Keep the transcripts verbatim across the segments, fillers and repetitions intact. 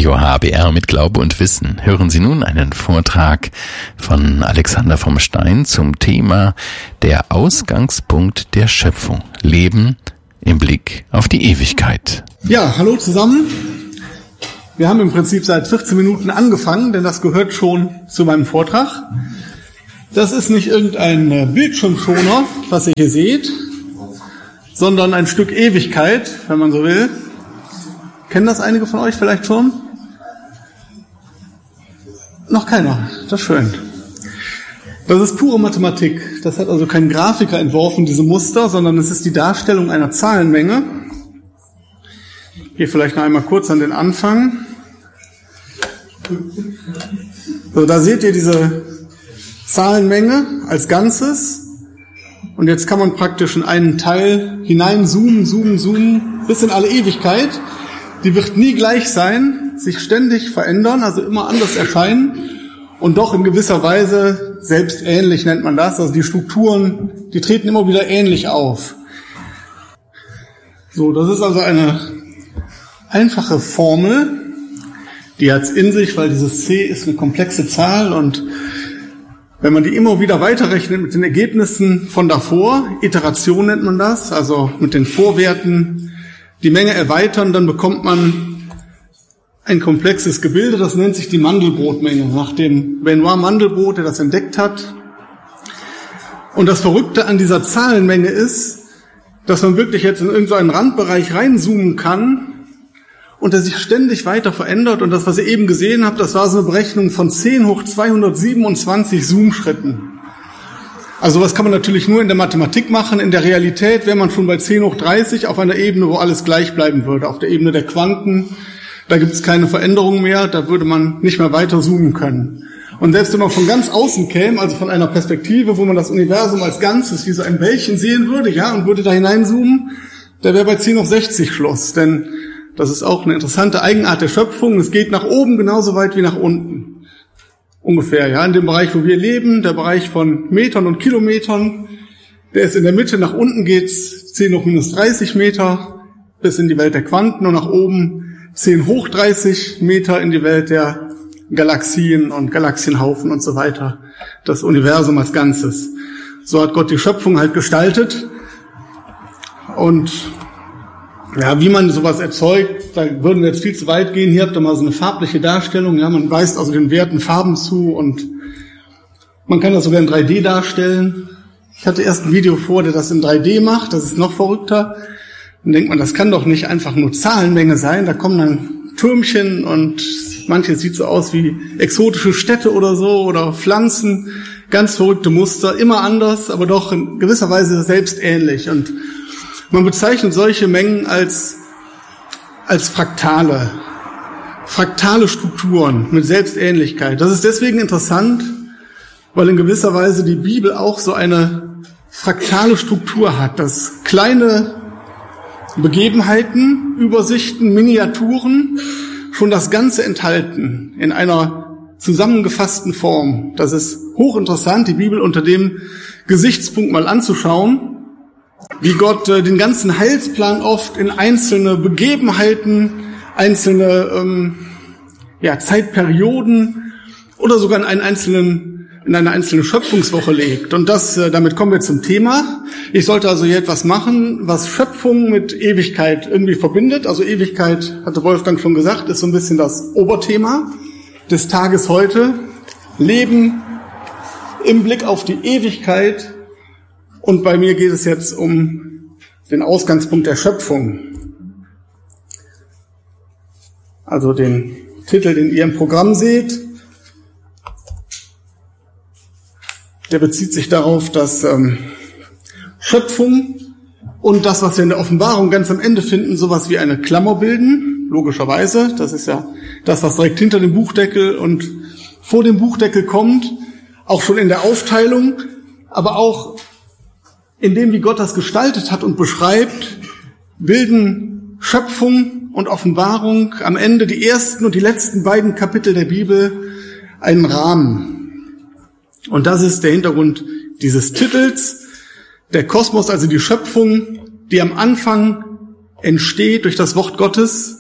Radio H B R mit Glaube und Wissen hören Sie nun einen Vortrag von Alexander vom Stein zum Thema Der Ausgangspunkt der Schöpfung. Leben im Blick auf die Ewigkeit. Ja, hallo zusammen. Wir haben im Prinzip seit vierzehn Minuten angefangen, denn das gehört schon zu meinem Vortrag. Das ist nicht irgendein Bildschirmschoner, was ihr hier seht, sondern ein Stück Ewigkeit, wenn man so will. Kennen das einige von euch vielleicht schon? Noch keiner, das ist schön. Das ist pure Mathematik. Das hat also kein Grafiker entworfen, diese Muster, sondern es ist die Darstellung einer Zahlenmenge. Ich gehe vielleicht noch einmal kurz an den Anfang. So, da seht ihr diese Zahlenmenge als Ganzes. Und jetzt kann man praktisch in einen Teil hineinzoomen, zoomen, zoomen, bis in alle Ewigkeit. Die wird nie gleich sein, sich ständig verändern, also immer anders erscheinen und doch in gewisser Weise selbstähnlich nennt man das. Also die Strukturen, die treten immer wieder ähnlich auf. So, das ist also eine einfache Formel, die hat es in sich, weil dieses c ist eine komplexe Zahl und wenn man die immer wieder weiterrechnet mit den Ergebnissen von davor, Iteration nennt man das, also mit den Vorwerten, die Menge erweitern, dann bekommt man ein komplexes Gebilde, das nennt sich die Mandelbrotmenge, nach dem Benoit Mandelbrot, der das entdeckt hat. Und das Verrückte an dieser Zahlenmenge ist, dass man wirklich jetzt in irgendeinen Randbereich reinzoomen kann und der sich ständig weiter verändert. Und das, was ihr eben gesehen habt, das war so eine Berechnung von zehn hoch zweihundertsiebenundzwanzig Zoomschritten. Also was kann man natürlich nur in der Mathematik machen. In der Realität wäre man schon bei zehn hoch dreißig auf einer Ebene, wo alles gleich bleiben würde. Auf der Ebene der Quanten, da gibt es keine Veränderung mehr, da würde man nicht mehr weiter zoomen können. Und selbst wenn man von ganz außen käme, also von einer Perspektive, wo man das Universum als Ganzes wie so ein Bällchen sehen würde, ja, und würde da hineinzoomen, da wäre bei zehn hoch sechzig Schluss. Denn das ist auch eine interessante Eigenart der Schöpfung. Es geht nach oben genauso weit wie nach unten. Ungefähr, ja, in dem Bereich, wo wir leben, der Bereich von Metern und Kilometern, der ist in der Mitte, nach unten geht's zehn hoch minus dreißig Meter bis in die Welt der Quanten und nach oben zehn hoch dreißig Meter in die Welt der Galaxien und Galaxienhaufen und so weiter. Das Universum als Ganzes. So hat Gott die Schöpfung halt gestaltet. Und ja, wie man sowas erzeugt, da würden wir jetzt viel zu weit gehen. Hier habt ihr mal so eine farbliche Darstellung. Ja, man weist also den Werten Farben zu und man kann das sogar in drei D darstellen. Ich hatte erst ein Video vor, der das in drei D macht. Das ist noch verrückter. Dann denkt man, das kann doch nicht einfach nur Zahlenmenge sein. Da kommen dann Türmchen und manches sieht so aus wie exotische Städte oder so oder Pflanzen. Ganz verrückte Muster, immer anders, aber doch in gewisser Weise selbstähnlich. Und man bezeichnet solche Mengen als, als Fraktale, fraktale Strukturen mit Selbstähnlichkeit. Das ist deswegen interessant, weil in gewisser Weise die Bibel auch so eine fraktale Struktur hat, dass kleine Begebenheiten, Übersichten, Miniaturen schon das Ganze enthalten in einer zusammengefassten Form. Das ist hochinteressant, die Bibel unter dem Gesichtspunkt mal anzuschauen, wie Gott äh, den ganzen Heilsplan oft in einzelne Begebenheiten, einzelne ähm, ja, Zeitperioden oder sogar in einen einzelnen, in eine einzelne Schöpfungswoche legt. Und das, äh, damit kommen wir zum Thema. Ich sollte also hier etwas machen, was Schöpfung mit Ewigkeit irgendwie verbindet. Also Ewigkeit, hatte Wolfgang schon gesagt, ist so ein bisschen das Oberthema des Tages heute. Leben im Blick auf die Ewigkeit. Und bei mir geht es jetzt um den Ausgangspunkt der Schöpfung. Also den Titel, den ihr im Programm seht, der bezieht sich darauf, dass ähm, Schöpfung und das, was wir in der Offenbarung ganz am Ende finden, sowas wie eine Klammer bilden, logischerweise. Das ist ja das, was direkt hinter dem Buchdeckel und vor dem Buchdeckel kommt, auch schon in der Aufteilung, aber auch in dem, wie Gott das gestaltet hat und beschreibt, bilden Schöpfung und Offenbarung am Ende die ersten und die letzten beiden Kapitel der Bibel einen Rahmen. Und das ist der Hintergrund dieses Titels. Der Kosmos, also die Schöpfung, die am Anfang entsteht durch das Wort Gottes,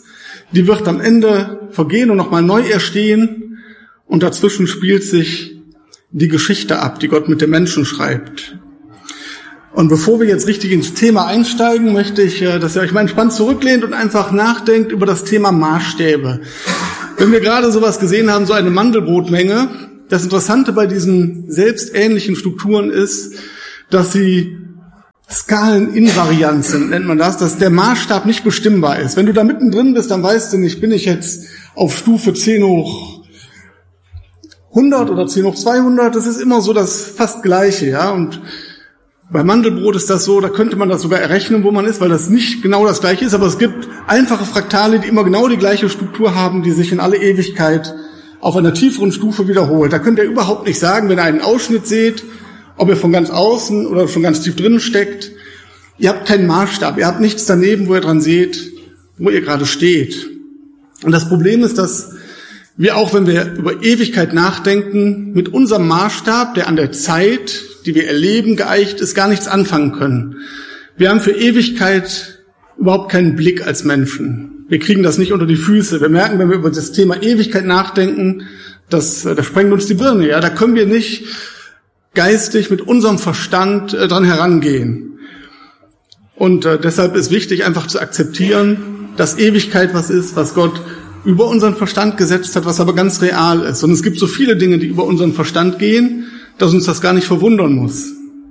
die wird am Ende vergehen und nochmal neu erstehen. Und dazwischen spielt sich die Geschichte ab, die Gott mit dem Menschen schreibt. Und bevor wir jetzt richtig ins Thema einsteigen, möchte ich, dass ihr euch mal entspannt zurücklehnt und einfach nachdenkt über das Thema Maßstäbe. Wenn wir gerade sowas gesehen haben, so eine Mandelbrotmenge, das Interessante bei diesen selbstähnlichen Strukturen ist, dass sie skaleninvariant sind, nennt man das, dass der Maßstab nicht bestimmbar ist. Wenn du da mittendrin bist, dann weißt du nicht, bin ich jetzt auf Stufe zehn hoch hundert oder zehn hoch zweihundert, das ist immer so das fast Gleiche, ja, und bei Mandelbrot ist das so, da könnte man das sogar errechnen, wo man ist, weil das nicht genau das Gleiche ist, aber es gibt einfache Fraktale, die immer genau die gleiche Struktur haben, die sich in alle Ewigkeit auf einer tieferen Stufe wiederholt. Da könnt ihr überhaupt nicht sagen, wenn ihr einen Ausschnitt seht, ob ihr von ganz außen oder schon ganz tief drinnen steckt. Ihr habt keinen Maßstab, ihr habt nichts daneben, wo ihr dran seht, wo ihr gerade steht. Und das Problem ist, dass wir auch, wenn wir über Ewigkeit nachdenken, mit unserem Maßstab, der an der Zeit, die wir erleben, geeicht ist, gar nichts anfangen können. Wir haben für Ewigkeit überhaupt keinen Blick als Menschen. Wir kriegen das nicht unter die Füße. Wir merken, wenn wir über das Thema Ewigkeit nachdenken, das, das sprengt uns die Birne. Ja, da können wir nicht geistig mit unserem Verstand äh, dran herangehen. Und äh, deshalb ist wichtig, einfach zu akzeptieren, dass Ewigkeit was ist, was Gott über unseren Verstand gesetzt hat, was aber ganz real ist. Und es gibt so viele Dinge, die über unseren Verstand gehen, dass uns das gar nicht verwundern muss.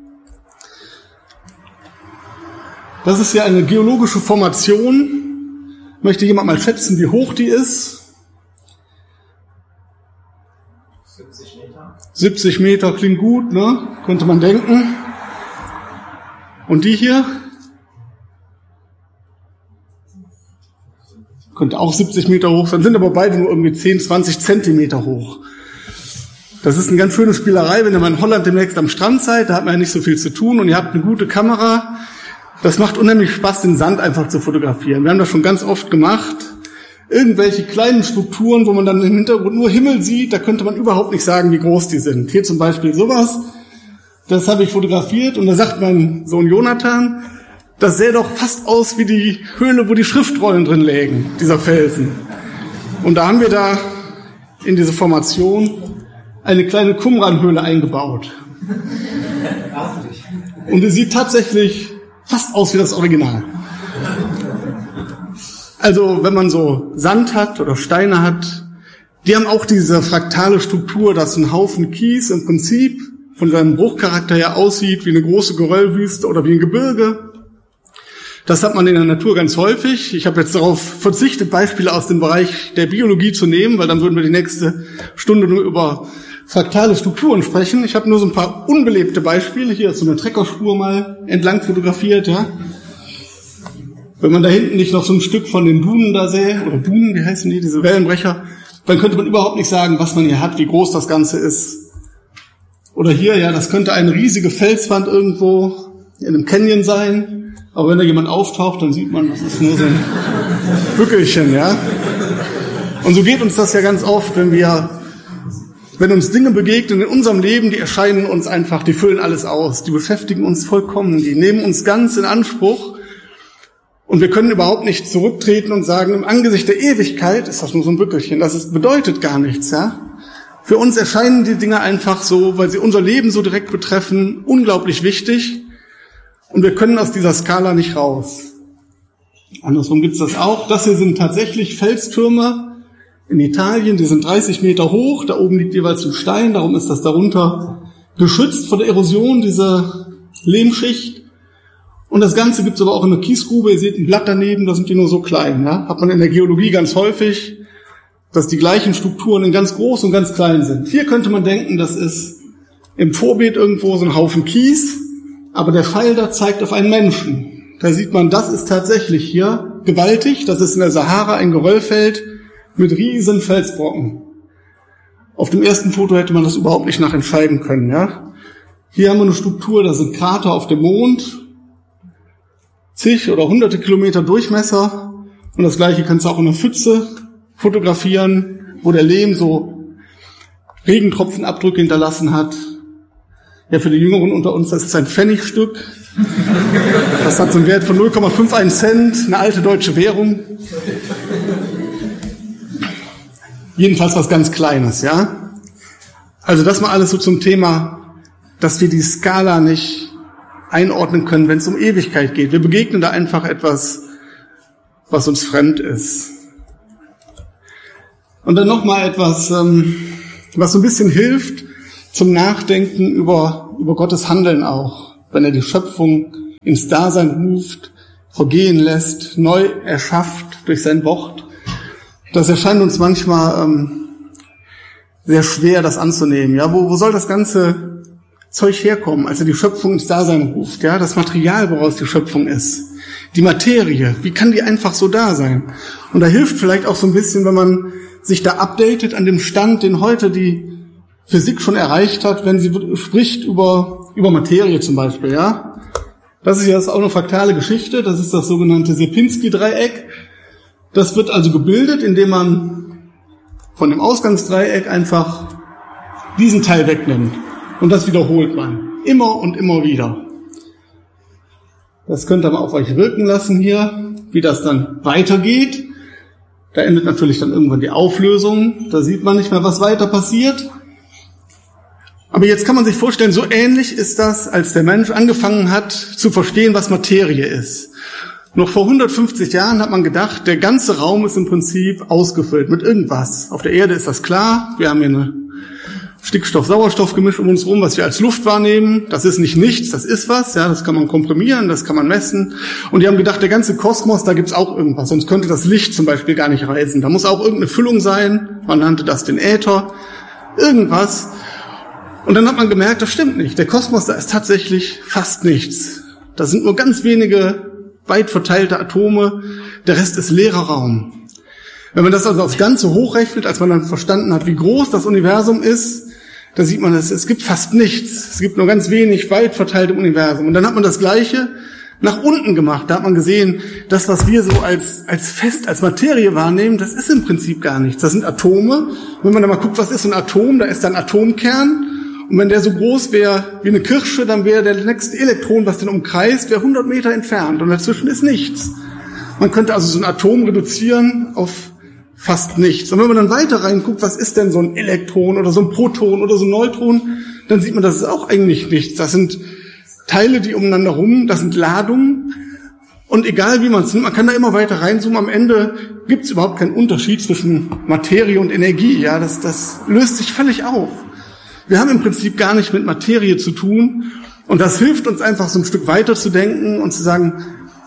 Das ist ja eine geologische Formation. Möchte jemand mal schätzen, wie hoch die ist? siebzig Meter. siebzig Meter klingt gut, ne? Könnte man denken. Und die hier? Könnte auch siebzig Meter hoch sein, sind aber beide nur irgendwie zehn, zwanzig Zentimeter hoch. Das ist eine ganz schöne Spielerei, wenn ihr mal in Holland demnächst am Strand seid, da hat man ja nicht so viel zu tun und ihr habt eine gute Kamera. Das macht unheimlich Spaß, den Sand einfach zu fotografieren. Wir haben das schon ganz oft gemacht. Irgendwelche kleinen Strukturen, wo man dann im Hintergrund nur Himmel sieht, da könnte man überhaupt nicht sagen, wie groß die sind. Hier zum Beispiel sowas, das habe ich fotografiert und da sagt mein Sohn Jonathan, das sähe doch fast aus wie die Höhle, wo die Schriftrollen drin lägen, dieser Felsen. Und da haben wir da in diese Formation eine kleine Qumran-Höhle eingebaut. Und die sieht tatsächlich fast aus wie das Original. Also wenn man so Sand hat oder Steine hat, die haben auch diese fraktale Struktur, dass ein Haufen Kies im Prinzip von seinem Bruchcharakter her aussieht wie eine große Geröllwüste oder wie ein Gebirge. Das hat man in der Natur ganz häufig. Ich habe jetzt darauf verzichtet, Beispiele aus dem Bereich der Biologie zu nehmen, weil dann würden wir die nächste Stunde nur über fraktale Strukturen sprechen. Ich habe nur so ein paar unbelebte Beispiele. Hier ist so eine Treckerspur mal entlang fotografiert. Ja. Wenn man da hinten nicht noch so ein Stück von den Dunen da sähe, oder Dunen, wie heißen die, diese Wellenbrecher, dann könnte man überhaupt nicht sagen, was man hier hat, wie groß das Ganze ist. Oder hier, ja, das könnte eine riesige Felswand irgendwo in einem Canyon sein. Aber wenn da jemand auftaucht, dann sieht man, das ist nur so ein Bückelchen, ja. Und so geht uns das ja ganz oft, wenn wir, wenn uns Dinge begegnen in unserem Leben, die erscheinen uns einfach, die füllen alles aus, die beschäftigen uns vollkommen, die nehmen uns ganz in Anspruch und wir können überhaupt nicht zurücktreten und sagen, im Angesicht der Ewigkeit ist das nur so ein Bückelchen, das ist, bedeutet gar nichts, ja. Für uns erscheinen die Dinge einfach so, weil sie unser Leben so direkt betreffen, unglaublich wichtig. Und wir können aus dieser Skala nicht raus. Andersrum gibt's das auch. Das hier sind tatsächlich Felstürme in Italien, die sind dreißig Meter hoch. Da oben liegt jeweils ein Stein, darum ist das darunter geschützt vor der Erosion, diese Lehmschicht. Und das Ganze gibt's aber auch in der Kiesgrube. Ihr seht ein Blatt daneben, da sind die nur so klein. Ja? Hat man in der Geologie ganz häufig, dass die gleichen Strukturen in ganz groß und ganz klein sind. Hier könnte man denken, das ist im Vorbeet irgendwo so ein Haufen Kies. Aber der Pfeil da zeigt auf einen Menschen. Da sieht man, das ist tatsächlich hier gewaltig. Das ist in der Sahara ein Geröllfeld mit riesen Felsbrocken. Auf dem ersten Foto hätte man das überhaupt nicht nachentscheiden können. Ja? Hier haben wir eine Struktur, da sind Krater auf dem Mond, zig oder hunderte Kilometer Durchmesser. Und das Gleiche kannst du auch in einer Pfütze fotografieren, wo der Lehm so Regentropfenabdrücke hinterlassen hat. Ja, für die Jüngeren unter uns, das ist ein Pfennigstück. Das hat so einen Wert von null Komma einundfünfzig Cent, eine alte deutsche Währung. Jedenfalls was ganz Kleines, ja. Also das mal alles so zum Thema, dass wir die Skala nicht einordnen können, wenn es um Ewigkeit geht. Wir begegnen da einfach etwas, was uns fremd ist. Und dann nochmal etwas, was so ein bisschen hilft zum Nachdenken über, über Gottes Handeln auch. Wenn er die Schöpfung ins Dasein ruft, vergehen lässt, neu erschafft durch sein Wort. Das erscheint uns manchmal ähm, sehr schwer, das anzunehmen. Ja, wo, wo soll das ganze Zeug herkommen, als er die Schöpfung ins Dasein ruft? Ja, das Material, woraus die Schöpfung ist. Die Materie, wie kann die einfach so da sein? Und da hilft vielleicht auch so ein bisschen, wenn man sich da updatet an dem Stand, den heute die Physik schon erreicht hat, wenn sie spricht über, über Materie zum Beispiel, ja. Das ist ja auch eine fraktale Geschichte, das ist das sogenannte Sierpinski-Dreieck. Das wird also gebildet, indem man von dem Ausgangsdreieck einfach diesen Teil wegnimmt. Und das wiederholt man. Immer und immer wieder. Das könnt ihr mal auf euch wirken lassen hier, wie das dann weitergeht. Da endet natürlich dann irgendwann die Auflösung. Da sieht man nicht mehr, was weiter passiert. Aber jetzt kann man sich vorstellen, so ähnlich ist das, als der Mensch angefangen hat zu verstehen, was Materie ist. Noch vor hundertfünfzig Jahren hat man gedacht, der ganze Raum ist im Prinzip ausgefüllt mit irgendwas. Auf der Erde ist das klar. Wir haben hier eine Stickstoff-Sauerstoff-Gemisch um uns rum, was wir als Luft wahrnehmen. Das ist nicht nichts, das ist was. Ja, das kann man komprimieren, das kann man messen. Und die haben gedacht, der ganze Kosmos, da gibt's auch irgendwas. Sonst könnte das Licht zum Beispiel gar nicht reisen. Da muss auch irgendeine Füllung sein. Man nannte das den Äther. Irgendwas. Und dann hat man gemerkt, das stimmt nicht. Der Kosmos, da ist tatsächlich fast nichts. Da sind nur ganz wenige weit verteilte Atome. Der Rest ist leerer Raum. Wenn man das also aufs Ganze hochrechnet, als man dann verstanden hat, wie groß das Universum ist, da sieht man, es, es gibt fast nichts. Es gibt nur ganz wenig weit verteilt im Universum. Und dann hat man das Gleiche nach unten gemacht. Da hat man gesehen, das, was wir so als, als fest, als Materie wahrnehmen, das ist im Prinzip gar nichts. Das sind Atome. Wenn man da mal guckt, was ist so ein Atom, da ist da ein Atomkern. Und wenn der so groß wäre wie eine Kirsche, dann wäre der nächste Elektron, was den umkreist, wäre hundert Meter entfernt. Und dazwischen ist nichts. Man könnte also so ein Atom reduzieren auf fast nichts. Und wenn man dann weiter reinguckt, was ist denn so ein Elektron oder so ein Proton oder so ein Neutron, dann sieht man, das ist auch eigentlich nichts. Das sind Teile, die umeinander rum, das sind Ladungen. Und egal wie man es nimmt, man kann da immer weiter reinzoomen. Am Ende gibt es überhaupt keinen Unterschied zwischen Materie und Energie. Ja, das, das löst sich völlig auf. Wir haben im Prinzip gar nicht mit Materie zu tun. Und das hilft uns einfach so ein Stück weiter zu denken und zu sagen,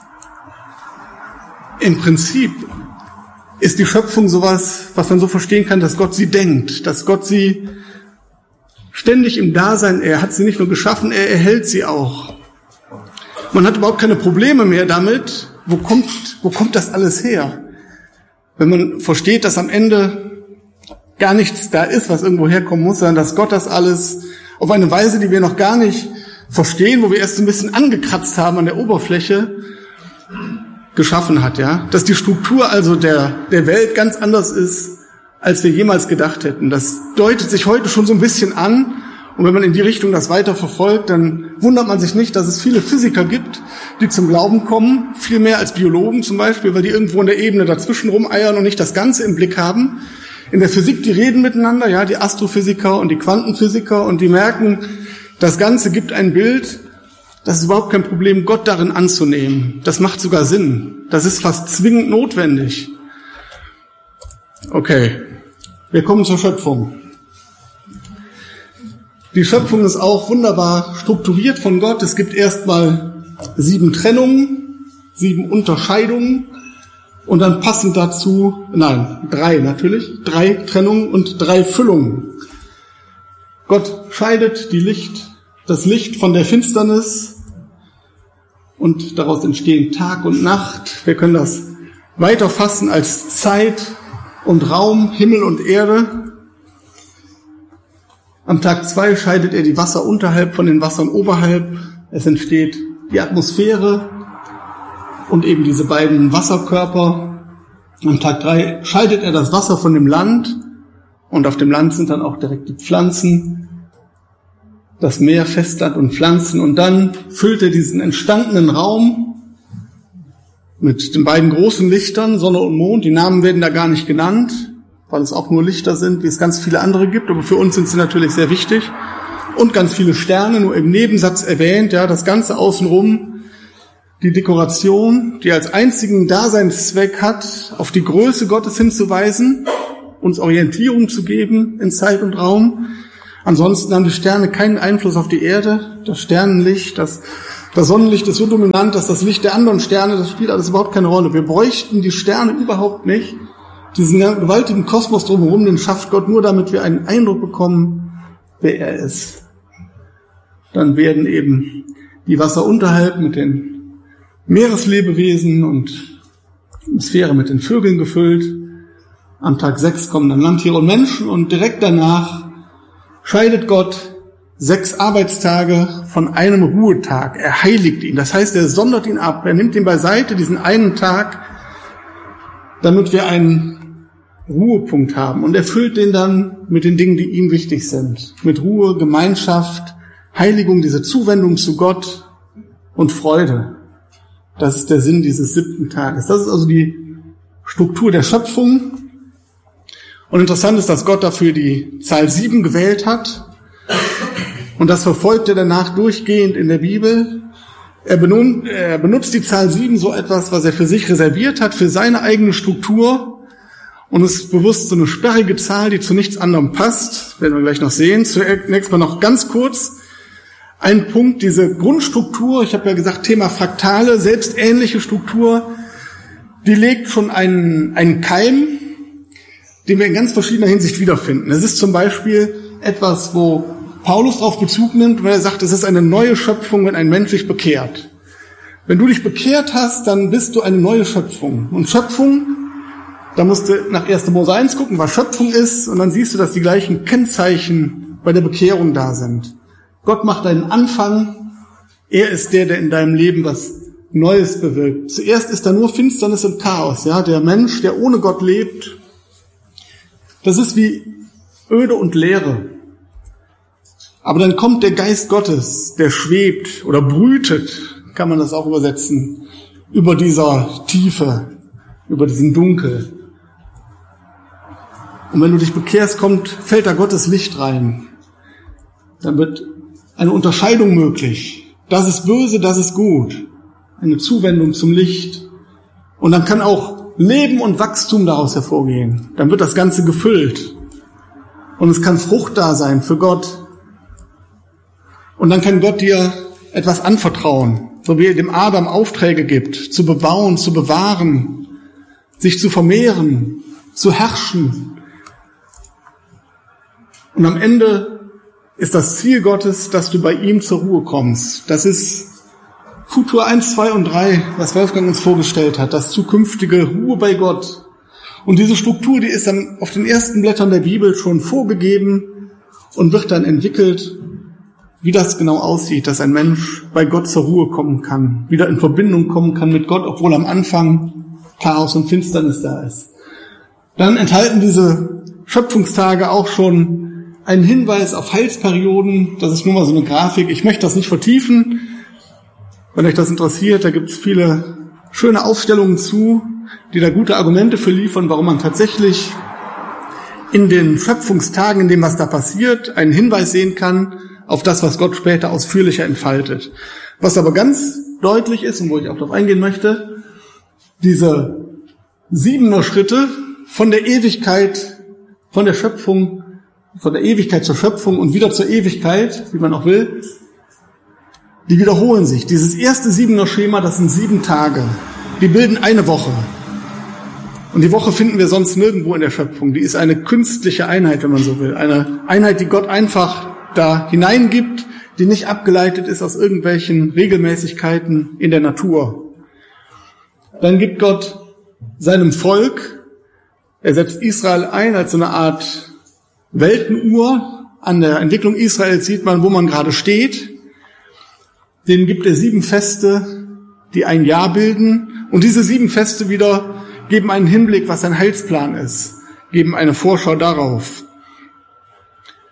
im Prinzip ist die Schöpfung sowas, was man so verstehen kann, dass Gott sie denkt, dass Gott sie ständig im Dasein, er hat sie nicht nur geschaffen, er erhält sie auch. Man hat überhaupt keine Probleme mehr damit, wo kommt, wo kommt das alles her? Wenn man versteht, dass am Ende gar nichts da ist, was irgendwo herkommen muss, sondern dass Gott das alles auf eine Weise, die wir noch gar nicht verstehen, wo wir erst ein bisschen angekratzt haben an der Oberfläche, geschaffen hat, ja. Dass die Struktur also der, der Welt ganz anders ist, als wir jemals gedacht hätten. Das deutet sich heute schon so ein bisschen an. Und wenn man in die Richtung das weiter verfolgt, dann wundert man sich nicht, dass es viele Physiker gibt, die zum Glauben kommen, viel mehr als Biologen zum Beispiel, weil die irgendwo in der Ebene dazwischen rumeiern und nicht das Ganze im Blick haben. In der Physik, die reden miteinander, ja, die Astrophysiker und die Quantenphysiker, und die merken, das Ganze gibt ein Bild. Das ist überhaupt kein Problem, Gott darin anzunehmen. Das macht sogar Sinn. Das ist fast zwingend notwendig. Okay, wir kommen zur Schöpfung. Die Schöpfung ist auch wunderbar strukturiert von Gott. Es gibt erstmal sieben Trennungen, sieben Unterscheidungen und dann passend dazu, nein, drei natürlich, drei Trennungen und drei Füllungen. Gott scheidet die Licht, das Licht von der Finsternis, und daraus entstehen Tag und Nacht. Wir können das weiter fassen als Zeit und Raum, Himmel und Erde. Am Tag zwei scheidet er die Wasser unterhalb von den Wassern oberhalb. Es entsteht die Atmosphäre und eben diese beiden Wasserkörper. Am Tag drei scheidet er das Wasser von dem Land, und auf dem Land sind dann auch direkt die Pflanzen. das Meer, Festland und Pflanzen. Und dann füllt er diesen entstandenen Raum mit den beiden großen Lichtern, Sonne und Mond. Die Namen werden da gar nicht genannt, weil es auch nur Lichter sind, wie es ganz viele andere gibt. Aber für uns sind sie natürlich sehr wichtig. Und ganz viele Sterne, nur im Nebensatz erwähnt. Ja, das Ganze außenrum, die Dekoration, die als einzigen Daseinszweck hat, auf die Größe Gottes hinzuweisen, uns Orientierung zu geben in Zeit und Raum. Ansonsten haben die Sterne keinen Einfluss auf die Erde. Das Sternenlicht, das, das Sonnenlicht ist so dominant, dass das Licht der anderen Sterne, das spielt alles überhaupt keine Rolle. Wir bräuchten die Sterne überhaupt nicht. Diesen gewaltigen Kosmos drumherum, den schafft Gott nur, damit wir einen Eindruck bekommen, wer er ist. Dann werden eben die Wasser unterhalb mit den Meereslebewesen und die Sphäre mit den Vögeln gefüllt. Am Tag sechs kommen dann Landtiere und Menschen und direkt danach scheidet Gott sechs Arbeitstage von einem Ruhetag. Er heiligt ihn. Das heißt, er sondert ihn ab. Er nimmt ihn beiseite, diesen einen Tag, damit wir einen Ruhepunkt haben. Und er füllt den dann mit den Dingen, die ihm wichtig sind. Mit Ruhe, Gemeinschaft, Heiligung, diese Zuwendung zu Gott und Freude. Das ist der Sinn dieses siebten Tages. Das ist also die Struktur der Schöpfung. Und interessant ist, dass Gott dafür die Zahl sieben gewählt hat. Und das verfolgt er danach durchgehend in der Bibel. Er benutzt, er benutzt die Zahl sieben so etwas, was er für sich reserviert hat, für seine eigene Struktur. Und es ist bewusst so eine sperrige Zahl, die zu nichts anderem passt. Das werden wir gleich noch sehen. Zunächst mal noch ganz kurz ein Punkt, diese Grundstruktur. Ich habe ja gesagt, Thema Fraktale, selbstähnliche Struktur. Die legt schon einen, einen Keim, den wir in ganz verschiedener Hinsicht wiederfinden. Es ist zum Beispiel etwas, wo Paulus darauf Bezug nimmt, wenn er sagt, es ist eine neue Schöpfung, wenn ein Mensch sich bekehrt. Wenn du dich bekehrt hast, dann bist du eine neue Schöpfung. Und Schöpfung, da musst du nach erster Mose eins gucken, was Schöpfung ist, und dann siehst du, dass die gleichen Kennzeichen bei der Bekehrung da sind. Gott macht einen Anfang. Er ist der, der in deinem Leben was Neues bewirkt. Zuerst ist da nur Finsternis und Chaos. Ja, der Mensch, der ohne Gott lebt, das ist wie Öde und Leere. Aber dann kommt der Geist Gottes, der schwebt oder brütet, kann man das auch übersetzen, über dieser Tiefe, über diesen Dunkel. Und wenn du dich bekehrst, kommt, fällt da Gottes Licht rein. Dann wird eine Unterscheidung möglich. Das ist böse, das ist gut. Eine Zuwendung zum Licht. Und dann kann auch Leben und Wachstum daraus hervorgehen. Dann wird das Ganze gefüllt. Und es kann Frucht da sein für Gott. Und dann kann Gott dir etwas anvertrauen, so wie er dem Adam Aufträge gibt, zu bebauen, zu bewahren, sich zu vermehren, zu herrschen. Und am Ende ist das Ziel Gottes, dass du bei ihm zur Ruhe kommst. Das ist Futur eins, zwei und drei, was Wolfgang uns vorgestellt hat, das zukünftige Ruhe bei Gott. Und diese Struktur, die ist dann auf den ersten Blättern der Bibel schon vorgegeben und wird dann entwickelt, wie das genau aussieht, dass ein Mensch bei Gott zur Ruhe kommen kann, wieder in Verbindung kommen kann mit Gott, obwohl am Anfang Chaos und Finsternis da ist. Dann enthalten diese Schöpfungstage auch schon einen Hinweis auf Heilsperioden. Das ist nur mal so eine Grafik. Ich möchte das nicht vertiefen. Wenn euch das interessiert, da gibt es viele schöne Aufstellungen zu, die da gute Argumente für liefern, warum man tatsächlich in den Schöpfungstagen, in dem, was da passiert, einen Hinweis sehen kann auf das, was Gott später ausführlicher entfaltet. Was aber ganz deutlich ist und wo ich auch darauf eingehen möchte, diese siebener Schritte von der Ewigkeit, von der Schöpfung, von der Ewigkeit zur Schöpfung und wieder zur Ewigkeit, wie man auch will, die wiederholen sich. Dieses erste siebener Schema, das sind sieben Tage. Die bilden eine Woche. Und die Woche finden wir sonst nirgendwo in der Schöpfung. Die ist eine künstliche Einheit, wenn man so will. Eine Einheit, die Gott einfach da hineingibt, die nicht abgeleitet ist aus irgendwelchen Regelmäßigkeiten in der Natur. Dann gibt Gott seinem Volk, er setzt Israel ein als so eine Art Weltenuhr. An der Entwicklung Israels sieht man, wo man gerade steht. Denen gibt er sieben Feste, die ein Jahr bilden. Und diese sieben Feste wieder geben einen Hinblick, was sein Heilsplan ist, geben eine Vorschau darauf.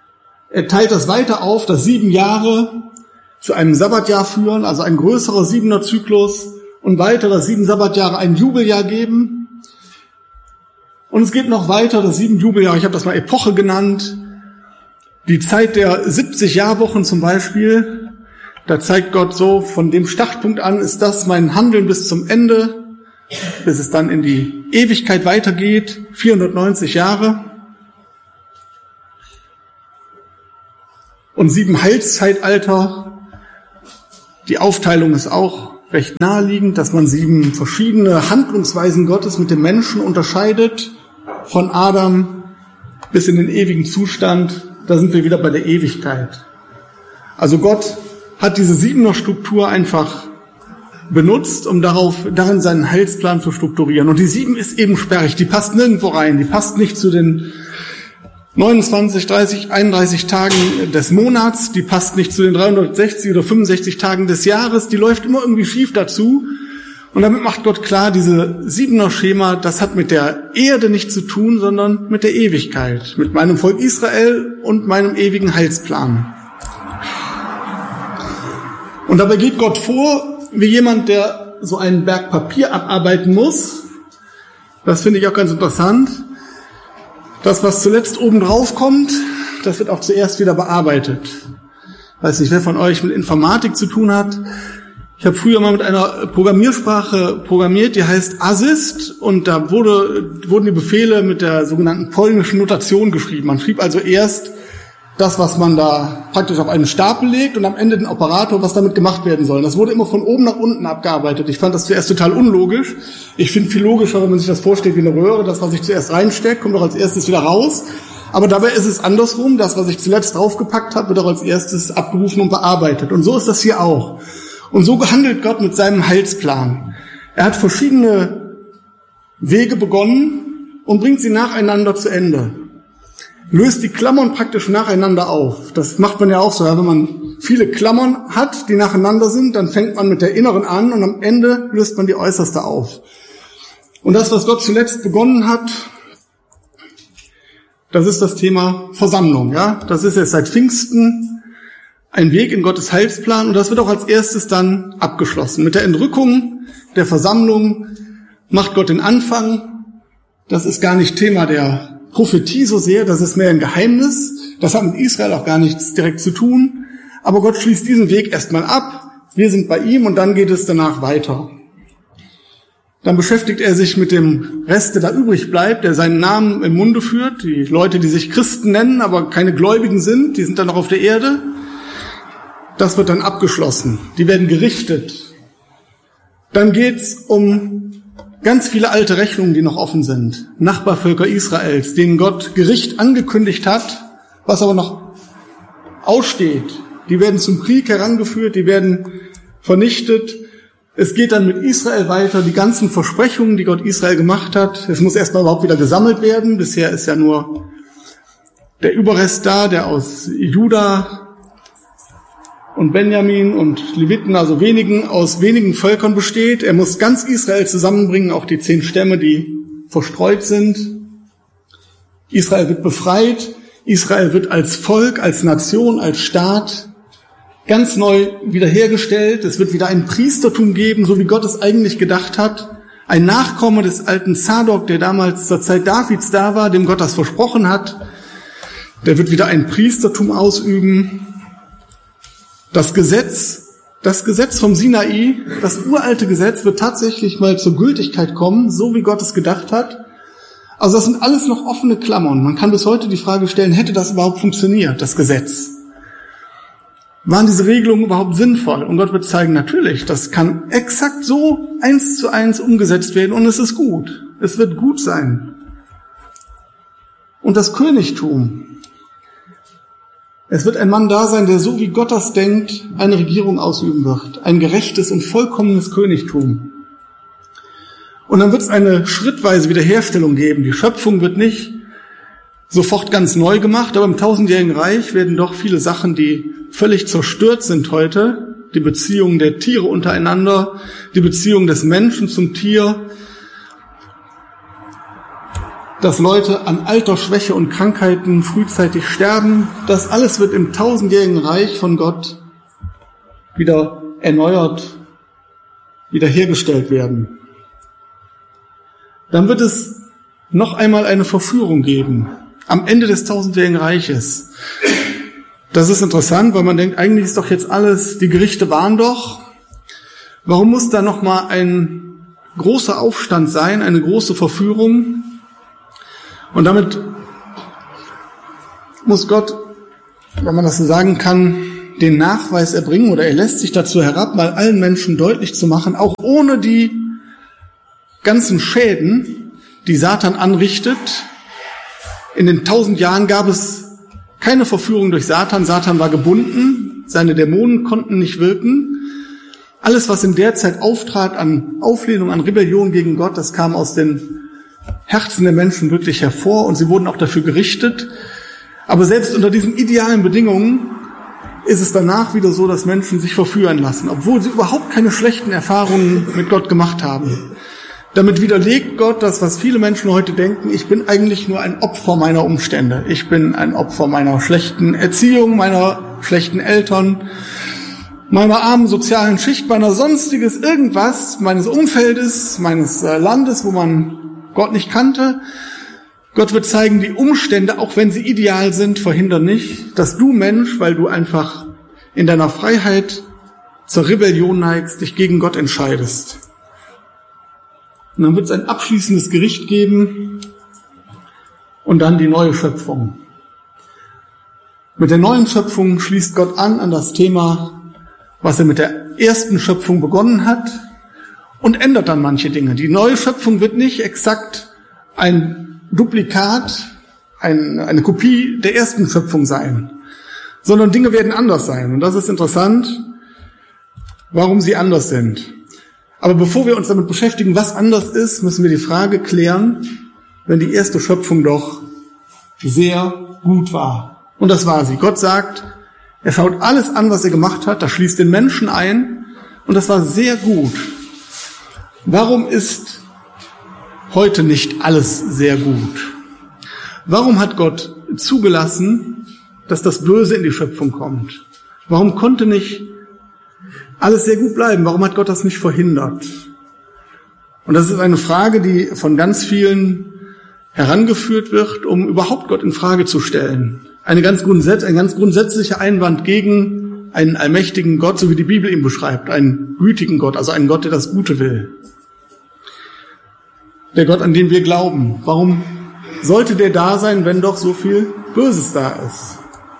Er teilt das weiter auf, dass sieben Jahre zu einem Sabbatjahr führen, also ein größerer siebener Zyklus, und weiter, dass sieben Sabbatjahre ein Jubeljahr geben. Und es geht noch weiter, dass sieben Jubeljahre, ich habe das mal Epoche genannt, die Zeit der siebzig Jahrwochen zum Beispiel, da zeigt Gott so, von dem Startpunkt an ist das mein Handeln bis zum Ende, bis es dann in die Ewigkeit weitergeht, vierhundertneunzig Jahre. Und sieben Heilszeitalter, die Aufteilung ist auch recht naheliegend, dass man sieben verschiedene Handlungsweisen Gottes mit dem Menschen unterscheidet, von Adam bis in den ewigen Zustand. Da sind wir wieder bei der Ewigkeit. Also Gott hat diese siebener Struktur einfach benutzt, um darauf, darin seinen Heilsplan zu strukturieren. Und die sieben ist eben sperrig, die passt nirgendwo rein, die passt nicht zu den neunundzwanzig, dreißig, einunddreißig Tagen des Monats, die passt nicht zu den dreihundertsechzig oder fünfundsechzig Tagen des Jahres, die läuft immer irgendwie schief dazu. Und damit macht Gott klar, diese siebener Schema, das hat mit der Erde nichts zu tun, sondern mit der Ewigkeit, mit meinem Volk Israel und meinem ewigen Heilsplan. Und dabei geht Gott vor, wie jemand, der so einen Berg Papier abarbeiten muss. Das finde ich auch ganz interessant. Das, was zuletzt oben drauf kommt, das wird auch zuerst wieder bearbeitet. Ich weiß nicht, wer von euch mit Informatik zu tun hat. Ich habe früher mal mit einer Programmiersprache programmiert, die heißt Assist, und da wurde, wurden die Befehle mit der sogenannten polnischen Notation geschrieben. Man schrieb also erst das, was man da praktisch auf einen Stapel legt, und am Ende den Operator, was damit gemacht werden soll. Das wurde immer von oben nach unten abgearbeitet. Ich fand das zuerst total unlogisch. Ich finde viel logischer, wenn man sich das vorstellt wie eine Röhre. Das, was ich zuerst reinstecke, kommt auch als erstes wieder raus. Aber dabei ist es andersrum. Das, was ich zuletzt draufgepackt habe, wird auch als erstes abgerufen und bearbeitet. Und so ist das hier auch. Und so handelt Gott mit seinem Heilsplan. Er hat verschiedene Wege begonnen und bringt sie nacheinander zu Ende. Löst die Klammern praktisch nacheinander auf. Das macht man ja auch so. Ja, wenn man viele Klammern hat, die nacheinander sind, dann fängt man mit der inneren an und am Ende löst man die äußerste auf. Und das, was Gott zuletzt begonnen hat, das ist das Thema Versammlung. Ja, das ist jetzt seit Pfingsten ein Weg in Gottes Heilsplan, und das wird auch als erstes dann abgeschlossen. Mit der Entrückung der Versammlung macht Gott den Anfang. Das ist gar nicht Thema der Prophetie so sehr, das ist mehr ein Geheimnis. Das hat mit Israel auch gar nichts direkt zu tun. Aber Gott schließt diesen Weg erstmal ab. Wir sind bei ihm, und dann geht es danach weiter. Dann beschäftigt er sich mit dem Rest, der da übrig bleibt, der seinen Namen im Munde führt. Die Leute, die sich Christen nennen, aber keine Gläubigen sind, die sind dann noch auf der Erde. Das wird dann abgeschlossen. Die werden gerichtet. Dann geht's um ganz viele alte Rechnungen, die noch offen sind. Nachbarvölker Israels, denen Gott Gericht angekündigt hat, was aber noch aussteht. Die werden zum Krieg herangeführt, die werden vernichtet. Es geht dann mit Israel weiter, die ganzen Versprechungen, die Gott Israel gemacht hat. Es muss erstmal überhaupt wieder gesammelt werden. Bisher ist ja nur der Überrest da, der aus Juda und Benjamin und Leviten, also wenigen, aus wenigen Völkern besteht. Er muss ganz Israel zusammenbringen, auch die zehn Stämme, die verstreut sind. Israel wird befreit. Israel wird als Volk, als Nation, als Staat ganz neu wiederhergestellt. Es wird wieder ein Priestertum geben, so wie Gott es eigentlich gedacht hat. Ein Nachkomme des alten Zadok, der damals zur Zeit Davids da war, dem Gott das versprochen hat. Der wird wieder ein Priestertum ausüben. Das Gesetz, das Gesetz vom Sinai, das uralte Gesetz, wird tatsächlich mal zur Gültigkeit kommen, so wie Gott es gedacht hat. Also das sind alles noch offene Klammern. Man kann bis heute die Frage stellen, hätte das überhaupt funktioniert, das Gesetz? Waren diese Regelungen überhaupt sinnvoll? Und Gott wird zeigen, natürlich, das kann exakt so eins zu eins umgesetzt werden, und es ist gut. Es wird gut sein. Und das Königtum. Es wird ein Mann da sein, der so wie Gott das denkt, eine Regierung ausüben wird. Ein gerechtes und vollkommenes Königtum. Und dann wird es eine schrittweise Wiederherstellung geben. Die Schöpfung wird nicht sofort ganz neu gemacht, aber im tausendjährigen Reich werden doch viele Sachen, die völlig zerstört sind heute, die Beziehungen der Tiere untereinander, die Beziehung des Menschen zum Tier, dass Leute an Alter, Schwäche und Krankheiten frühzeitig sterben. Das alles wird im tausendjährigen Reich von Gott wieder erneuert, wiederhergestellt werden. Dann wird es noch einmal eine Verführung geben, am Ende des tausendjährigen Reiches. Das ist interessant, weil man denkt, eigentlich ist doch jetzt alles, die Gerichte waren doch. Warum muss da noch mal ein großer Aufstand sein, eine große Verführung? Und damit muss Gott, wenn man das so sagen kann, den Nachweis erbringen, oder er lässt sich dazu herab, mal allen Menschen deutlich zu machen, auch ohne die ganzen Schäden, die Satan anrichtet. In den tausend Jahren gab es keine Verführung durch Satan. Satan war gebunden, seine Dämonen konnten nicht wirken. Alles, was in der Zeit auftrat an Auflehnung, an Rebellion gegen Gott, das kam aus den Herzen der Menschen wirklich hervor und sie wurden auch dafür gerichtet. Aber selbst unter diesen idealen Bedingungen ist es danach wieder so, dass Menschen sich verführen lassen, obwohl sie überhaupt keine schlechten Erfahrungen mit Gott gemacht haben. Damit widerlegt Gott das, was viele Menschen heute denken: Ich bin eigentlich nur ein Opfer meiner Umstände. Ich bin ein Opfer meiner schlechten Erziehung, meiner schlechten Eltern, meiner armen sozialen Schicht, meiner sonstiges irgendwas, meines Umfeldes, meines Landes, wo man Gott nicht kannte. Gott wird zeigen, die Umstände, auch wenn sie ideal sind, verhindern nicht, dass du Mensch, weil du einfach in deiner Freiheit zur Rebellion neigst, dich gegen Gott entscheidest. Und dann wird es ein abschließendes Gericht geben und dann die neue Schöpfung. Mit der neuen Schöpfung schließt Gott an an das Thema, was er mit der ersten Schöpfung begonnen hat, und ändert dann manche Dinge. Die neue Schöpfung wird nicht exakt ein Duplikat, ein, eine Kopie der ersten Schöpfung sein, sondern Dinge werden anders sein. Und das ist interessant, warum sie anders sind. Aber bevor wir uns damit beschäftigen, was anders ist, müssen wir die Frage klären, wenn die erste Schöpfung doch sehr gut war. Und das war sie. Gott sagt, er schaut alles an, was er gemacht hat, das schließt den Menschen ein, und das war sehr gut. Warum ist heute nicht alles sehr gut? Warum hat Gott zugelassen, dass das Böse in die Schöpfung kommt? Warum konnte nicht alles sehr gut bleiben? Warum hat Gott das nicht verhindert? Und das ist eine Frage, die von ganz vielen herangeführt wird, um überhaupt Gott in Frage zu stellen. Eine ganz grundsätzliche, ein ganz grundsätzlicher Einwand gegen einen allmächtigen Gott, so wie die Bibel ihn beschreibt, einen gütigen Gott, also einen Gott, der das Gute will. Der Gott, an den wir glauben. Warum sollte der da sein, wenn doch so viel Böses da ist?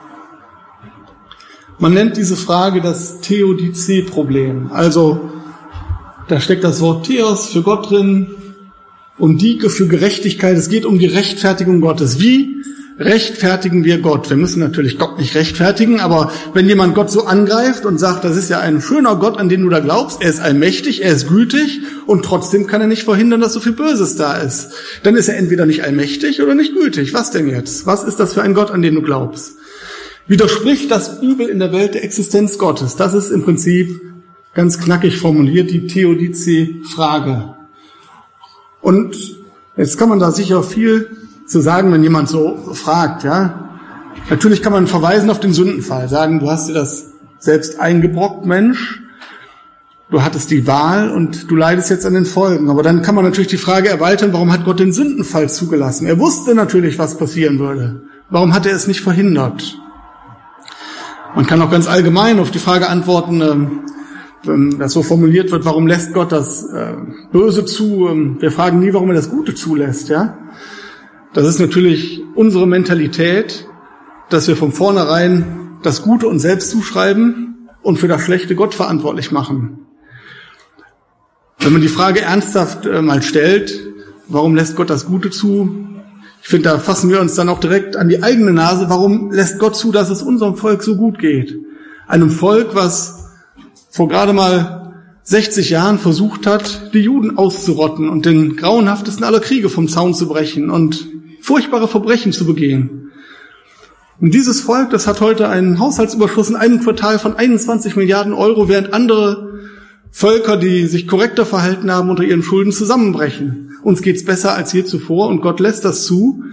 Man nennt diese Frage das Theodizee-Problem. Also da steckt das Wort Theos für Gott drin und Dike für Gerechtigkeit. Es geht um die Rechtfertigung Gottes. Wie rechtfertigen wir Gott? Wir müssen natürlich Gott nicht rechtfertigen, aber wenn jemand Gott so angreift und sagt, das ist ja ein schöner Gott, an den du da glaubst, er ist allmächtig, er ist gütig und trotzdem kann er nicht verhindern, dass so viel Böses da ist, dann ist er entweder nicht allmächtig oder nicht gütig. Was denn jetzt? Was ist das für ein Gott, an den du glaubst? Widerspricht das Übel in der Welt der Existenz Gottes? Das ist im Prinzip ganz knackig formuliert die Theodizee-Frage. Und jetzt kann man da sicher viel zu sagen, wenn jemand so fragt, ja. Natürlich kann man verweisen auf den Sündenfall, sagen, du hast dir das selbst eingebrockt, Mensch, du hattest die Wahl und du leidest jetzt an den Folgen. Aber dann kann man natürlich die Frage erweitern, warum hat Gott den Sündenfall zugelassen? Er wusste natürlich, was passieren würde. Warum hat er es nicht verhindert? Man kann auch ganz allgemein auf die Frage antworten, wenn das so formuliert wird, warum lässt Gott das Böse zu? Wir fragen nie, warum er das Gute zulässt, ja. Das ist natürlich unsere Mentalität, dass wir von vornherein das Gute uns selbst zuschreiben und für das Schlechte Gott verantwortlich machen. Wenn man die Frage ernsthaft mal stellt, warum lässt Gott das Gute zu? Ich finde, da fassen wir uns dann auch direkt an die eigene Nase. Warum lässt Gott zu, dass es unserem Volk so gut geht? Einem Volk, was vor gerade mal sechzig Jahren versucht hat, die Juden auszurotten und den grauenhaftesten aller Kriege vom Zaun zu brechen und furchtbare Verbrechen zu begehen. Und dieses Volk, das hat heute einen Haushaltsüberschuss in einem Quartal von einundzwanzig Milliarden Euro, während andere Völker, die sich korrekter verhalten haben, unter ihren Schulden zusammenbrechen. Uns geht's besser als je zuvor und Gott lässt das zu.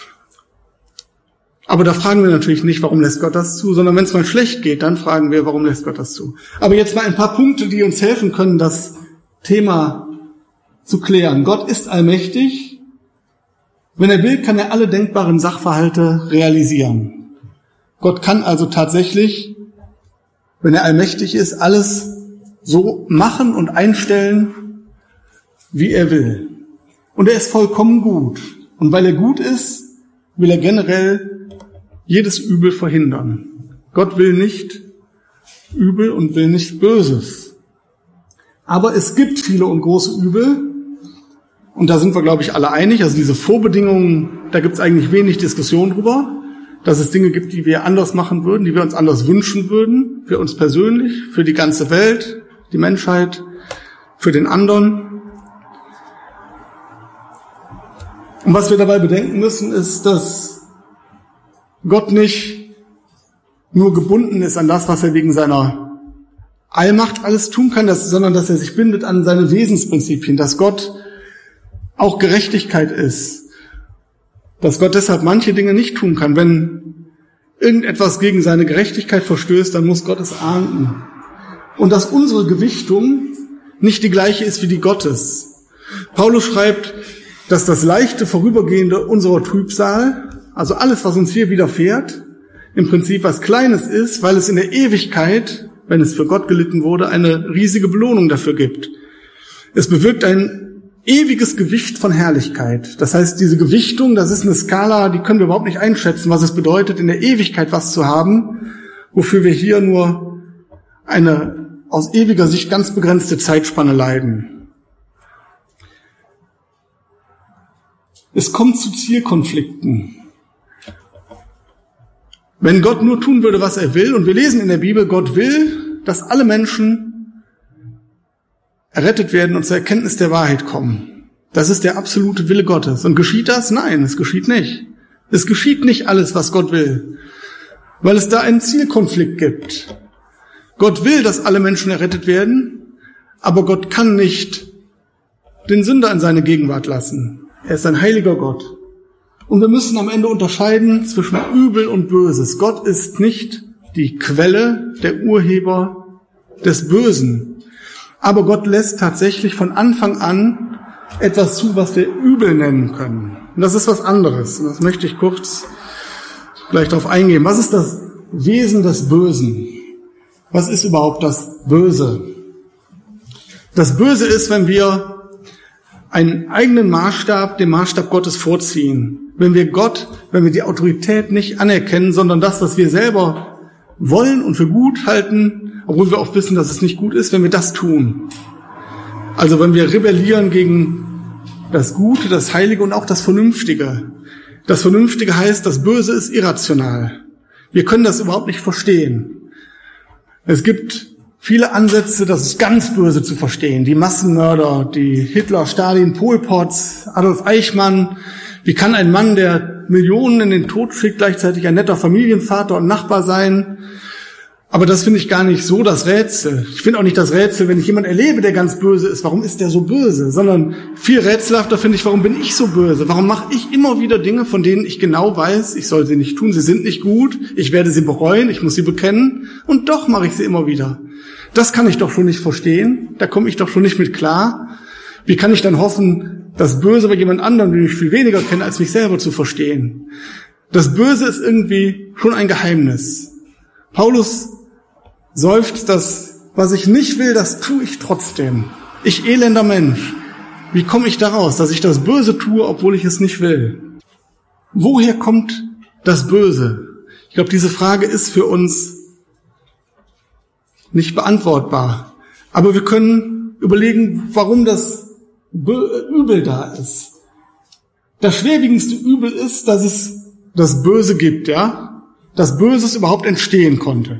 Aber da fragen wir natürlich nicht, warum lässt Gott das zu, sondern wenn es mal schlecht geht, dann fragen wir, warum lässt Gott das zu. Aber jetzt mal ein paar Punkte, die uns helfen können, das Thema zu klären. Gott ist allmächtig. Wenn er will, kann er alle denkbaren Sachverhalte realisieren. Gott kann also tatsächlich, wenn er allmächtig ist, alles so machen und einstellen, wie er will. Und er ist vollkommen gut. Und weil er gut ist, will er generell jedes Übel verhindern. Gott will nicht Übel und will nicht Böses. Aber es gibt viele und große Übel. Und da sind wir, glaube ich, alle einig. Also diese Vorbedingungen, da gibt es eigentlich wenig Diskussion drüber. Dass es Dinge gibt, die wir anders machen würden, die wir uns anders wünschen würden. Für uns persönlich, für die ganze Welt, die Menschheit, für den anderen. Und was wir dabei bedenken müssen, ist, dass Gott nicht nur gebunden ist an das, was er wegen seiner Allmacht alles tun kann, dass, sondern dass er sich bindet an seine Wesensprinzipien, dass Gott auch Gerechtigkeit ist, dass Gott deshalb manche Dinge nicht tun kann. Wenn irgendetwas gegen seine Gerechtigkeit verstößt, dann muss Gott es ahnden. Und dass unsere Gewichtung nicht die gleiche ist wie die Gottes. Paulus schreibt, dass das leichte Vorübergehende unserer Trübsal, also alles, was uns hier widerfährt, im Prinzip was Kleines ist, weil es in der Ewigkeit, wenn es für Gott gelitten wurde, eine riesige Belohnung dafür gibt. Es bewirkt ein ewiges Gewicht von Herrlichkeit. Das heißt, diese Gewichtung, das ist eine Skala, die können wir überhaupt nicht einschätzen, was es bedeutet, in der Ewigkeit was zu haben, wofür wir hier nur eine aus ewiger Sicht ganz begrenzte Zeitspanne leiden. Es kommt zu Zielkonflikten. Wenn Gott nur tun würde, was er will, und wir lesen in der Bibel, Gott will, dass alle Menschen errettet werden und zur Erkenntnis der Wahrheit kommen. Das ist der absolute Wille Gottes. Und geschieht das? Nein, es geschieht nicht. Es geschieht nicht alles, was Gott will, weil es da einen Zielkonflikt gibt. Gott will, dass alle Menschen errettet werden, aber Gott kann nicht den Sünder in seine Gegenwart lassen. Er ist ein heiliger Gott. Und wir müssen am Ende unterscheiden zwischen Übel und Böses. Gott ist nicht die Quelle, der Urheber des Bösen. Aber Gott lässt tatsächlich von Anfang an etwas zu, was wir Übel nennen können. Und das ist was anderes. Und das möchte ich kurz gleich darauf eingehen. Was ist das Wesen des Bösen? Was ist überhaupt das Böse? Das Böse ist, wenn wir einen eigenen Maßstab, den Maßstab Gottes vorziehen. Wenn wir Gott, wenn wir die Autorität nicht anerkennen, sondern das, was wir selber wollen und für gut halten, obwohl wir oft wissen, dass es nicht gut ist, wenn wir das tun. Also wenn wir rebellieren gegen das Gute, das Heilige und auch das Vernünftige. Das Vernünftige heißt, das Böse ist irrational. Wir können das überhaupt nicht verstehen. Es gibt viele Ansätze, das ist ganz böse zu verstehen. Die Massenmörder, die Hitler, Stalin, Pol Pot, Adolf Eichmann. Wie kann ein Mann, der Millionen in den Tod schickt, gleichzeitig ein netter Familienvater und Nachbar sein? Aber das finde ich gar nicht so das Rätsel. Ich finde auch nicht das Rätsel, wenn ich jemanden erlebe, der ganz böse ist, warum ist der so böse? Sondern viel rätselhafter finde ich, warum bin ich so böse? Warum mache ich immer wieder Dinge, von denen ich genau weiß, ich soll sie nicht tun, sie sind nicht gut, ich werde sie bereuen, ich muss sie bekennen und doch mache ich sie immer wieder. Das kann ich doch schon nicht verstehen, da komme ich doch schon nicht mit klar. Wie kann ich dann hoffen, das Böse bei jemand anderem, den ich viel weniger kenne, als mich selber zu verstehen? Das Böse ist irgendwie schon ein Geheimnis. Paulus seufzt, das, was ich nicht will, das tue ich trotzdem. Ich elender Mensch. Wie komme ich da raus, dass ich das Böse tue, obwohl ich es nicht will? Woher kommt das Böse? Ich glaube, diese Frage ist für uns nicht beantwortbar. Aber wir können überlegen, warum das Übel da ist. Das schwerwiegendste Übel ist, dass es das Böse gibt, ja? Dass Böses überhaupt entstehen konnte.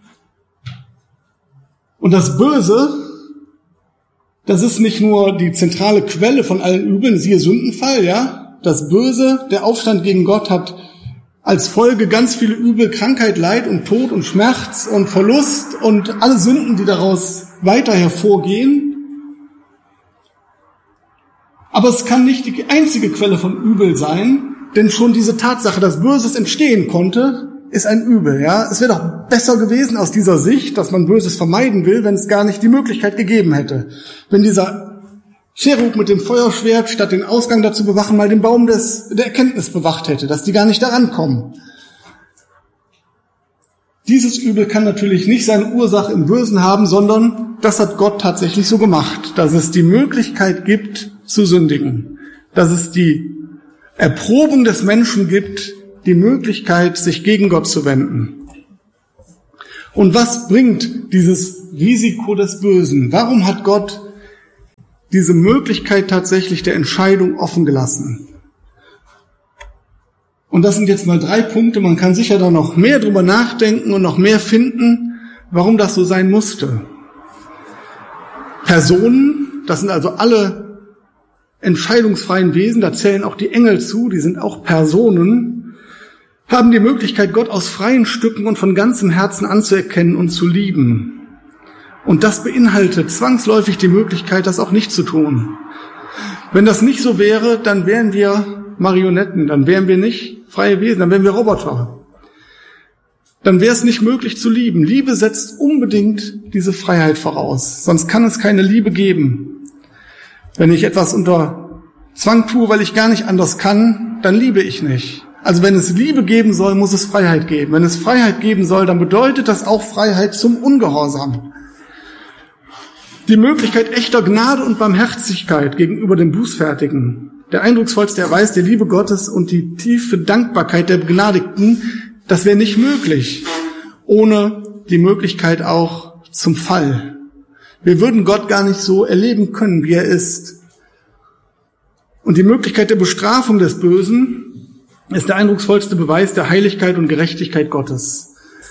Und das Böse, das ist nicht nur die zentrale Quelle von allen Übeln, siehe Sündenfall, ja? Das Böse, der Aufstand gegen Gott hat als Folge ganz viele Übel, Krankheit, Leid und Tod und Schmerz und Verlust und alle Sünden, die daraus weiter hervorgehen. Aber es kann nicht die einzige Quelle von Übel sein, denn schon diese Tatsache, dass Böses entstehen konnte, ist ein Übel. Ja, es wäre doch besser gewesen aus dieser Sicht, dass man Böses vermeiden will, wenn es gar nicht die Möglichkeit gegeben hätte. Wenn dieser Cherub mit dem Feuerschwert, statt den Ausgang dazu bewachen, mal den Baum des, der Erkenntnis bewacht hätte, dass die gar nicht daran kommen. Dieses Übel kann natürlich nicht seine Ursache im Bösen haben, sondern das hat Gott tatsächlich so gemacht, dass es die Möglichkeit gibt, zu sündigen. Dass es die Erprobung des Menschen gibt, die Möglichkeit, sich gegen Gott zu wenden. Und was bringt dieses Risiko des Bösen? Warum hat Gott diese Möglichkeit tatsächlich der Entscheidung offen gelassen? Und das sind jetzt mal drei Punkte. Man kann sicher da noch mehr drüber nachdenken und noch mehr finden, warum das so sein musste. Personen, das sind also alle entscheidungsfreien Wesen, da zählen auch die Engel zu, die sind auch Personen, haben die Möglichkeit, Gott aus freien Stücken und von ganzem Herzen anzuerkennen und zu lieben. Und das beinhaltet zwangsläufig die Möglichkeit, das auch nicht zu tun. Wenn das nicht so wäre, dann wären wir Marionetten, dann wären wir nicht freie Wesen, dann wären wir Roboter. Dann wäre es nicht möglich zu lieben. Liebe setzt unbedingt diese Freiheit voraus, sonst kann es keine Liebe geben. Wenn ich etwas unter Zwang tue, weil ich gar nicht anders kann, dann liebe ich nicht. Also wenn es Liebe geben soll, muss es Freiheit geben. Wenn es Freiheit geben soll, dann bedeutet das auch Freiheit zum Ungehorsam. Die Möglichkeit echter Gnade und Barmherzigkeit gegenüber dem Bußfertigen. Der eindrucksvollste Erweis der Liebe Gottes und die tiefe Dankbarkeit der Begnadigten, das wäre nicht möglich, ohne die Möglichkeit auch zum Fall. Wir würden Gott gar nicht so erleben können, wie er ist. Und die Möglichkeit der Bestrafung des Bösen ist der eindrucksvollste Beweis der Heiligkeit und Gerechtigkeit Gottes.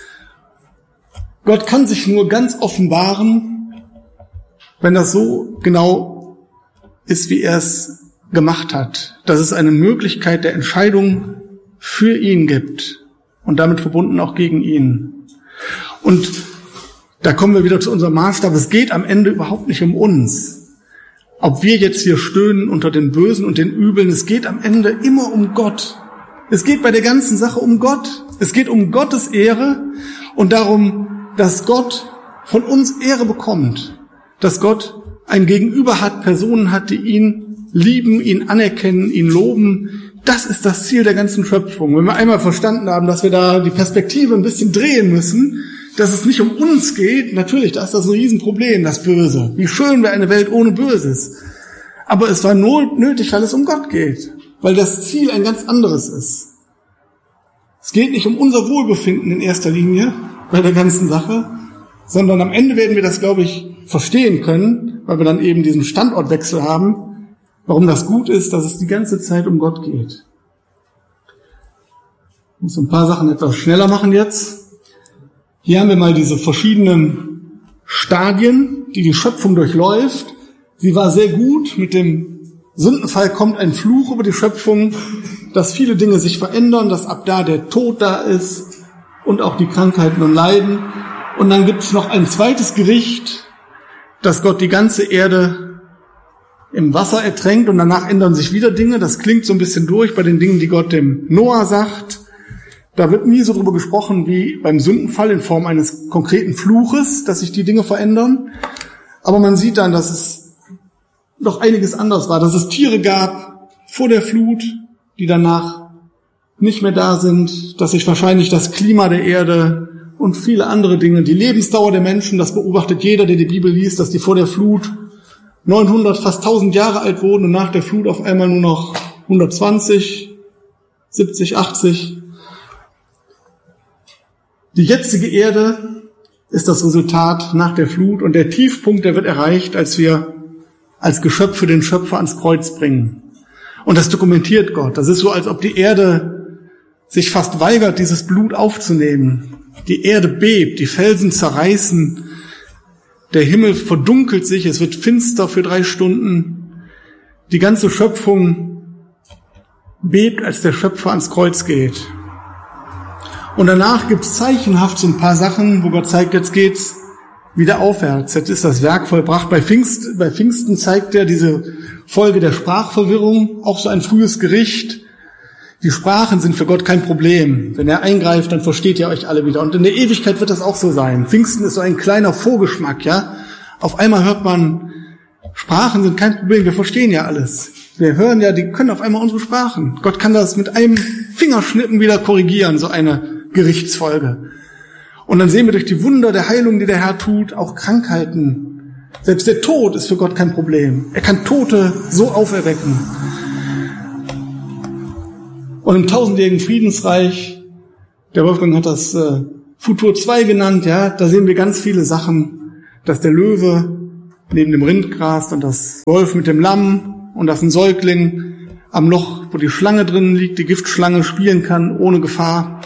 Gott kann sich nur ganz offenbaren, wenn das so genau ist, wie er es gemacht hat, dass es eine Möglichkeit der Entscheidung für ihn gibt und damit verbunden auch gegen ihn. Und da kommen wir wieder zu unserem Maßstab. Es geht am Ende überhaupt nicht um uns. Ob wir jetzt hier stöhnen unter den Bösen und den Übeln, es geht am Ende immer um Gott. Es geht bei der ganzen Sache um Gott. Es geht um Gottes Ehre und darum, dass Gott von uns Ehre bekommt. Dass Gott ein Gegenüber hat, Personen hat, die ihn lieben, ihn anerkennen, ihn loben. Das ist das Ziel der ganzen Schöpfung. Wenn wir einmal verstanden haben, dass wir da die Perspektive ein bisschen drehen müssen, dass es nicht um uns geht, natürlich, da ist das ein Riesenproblem, das Böse. Wie schön wäre eine Welt ohne Böses. Aber es war nur nötig, weil es um Gott geht. Weil das Ziel ein ganz anderes ist. Es geht nicht um unser Wohlbefinden in erster Linie bei der ganzen Sache, sondern am Ende werden wir das, glaube ich, verstehen können, weil wir dann eben diesen Standortwechsel haben, warum das gut ist, dass es die ganze Zeit um Gott geht. Ich muss ein paar Sachen etwas schneller machen jetzt. Hier haben wir mal diese verschiedenen Stadien, die die Schöpfung durchläuft. Sie war sehr gut. Mit dem Sündenfall kommt ein Fluch über die Schöpfung, dass viele Dinge sich verändern, dass ab da der Tod da ist und auch die Krankheiten und Leiden. Und dann gibt es noch ein zweites Gericht, dass Gott die ganze Erde im Wasser ertränkt und danach ändern sich wieder Dinge. Das klingt so ein bisschen durch bei den Dingen, die Gott dem Noah sagt. Da wird nie so drüber gesprochen wie beim Sündenfall in Form eines konkreten Fluches, dass sich die Dinge verändern. Aber man sieht dann, dass es doch einiges anders war, dass es Tiere gab vor der Flut, die danach nicht mehr da sind, dass sich wahrscheinlich das Klima der Erde und viele andere Dinge, die Lebensdauer der Menschen, das beobachtet jeder, der die Bibel liest, dass die vor der Flut neunhundert, fast tausend Jahre alt wurden und nach der Flut auf einmal nur noch hundertzwanzig, siebzig, achtzig. Die jetzige Erde ist das Resultat nach der Flut und der Tiefpunkt, der wird erreicht, als wir als Geschöpfe den Schöpfer ans Kreuz bringen. Und das dokumentiert Gott. Das ist so, als ob die Erde sich fast weigert, dieses Blut aufzunehmen. Die Erde bebt, die Felsen zerreißen, der Himmel verdunkelt sich, es wird finster für drei Stunden. Die ganze Schöpfung bebt, als der Schöpfer ans Kreuz geht. Und danach gibt's zeichenhaft so ein paar Sachen, wo Gott zeigt, jetzt geht's wieder aufwärts. Jetzt ist das Werk vollbracht. Bei Pfingst, bei Pfingsten zeigt er diese Folge der Sprachverwirrung, auch so ein frühes Gericht. Die Sprachen sind für Gott kein Problem. Wenn er eingreift, dann versteht ihr euch alle wieder. Und in der Ewigkeit wird das auch so sein. Pfingsten ist so ein kleiner Vorgeschmack, ja. Auf einmal hört man, Sprachen sind kein Problem, wir verstehen ja alles. Wir hören ja, die können auf einmal unsere Sprachen. Gott kann das mit einem Fingerschnippen wieder korrigieren, so eine Gerichtsfolge. Und dann sehen wir durch die Wunder der Heilung, die der Herr tut, auch Krankheiten. Selbst der Tod ist für Gott kein Problem. Er kann Tote so auferwecken. Und im tausendjährigen Friedensreich, der Wolfgang hat das äh, Futur zwei genannt, ja, da sehen wir ganz viele Sachen, dass der Löwe neben dem Rind grast und das Wolf mit dem Lamm und dass ein Säugling am Loch, wo die Schlange drin liegt, die Giftschlange, spielen kann, ohne Gefahr.